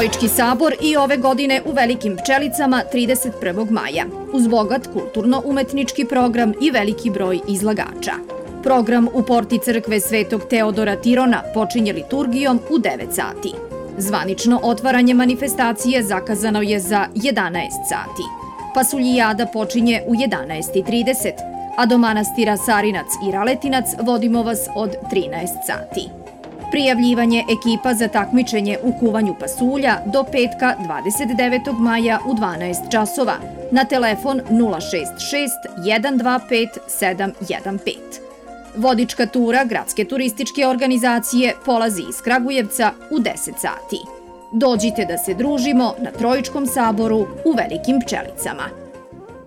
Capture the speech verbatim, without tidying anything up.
Trojički sabor i ove godine u Velikim Pčelicama trideset prvog maja, uz bogat kulturno-umetnički program i veliki broj izlagača. Program u porti crkve Svetog Teodora Tirona počinje liturgijom u devet sati. Zvanično otvaranje manifestacije zakazano je za jedanaest sati. Pasuljijada počinje u jedanaest i trideset, a do manastira Sarinac i Raletinac vodimo vas od trinaest sati. Prijavljivanje ekipa za takmičenje u kuvanju pasulja do petka dvadeset devetog maja u dvanaest časova na telefon nula šest šest jedan dva pet sedam jedan pet. Vodička tura Gradske turističke organizacije polazi iz Kragujevca u deset sati. Dođite da se družimo na Trojičkom saboru u Velikim Pčelicama.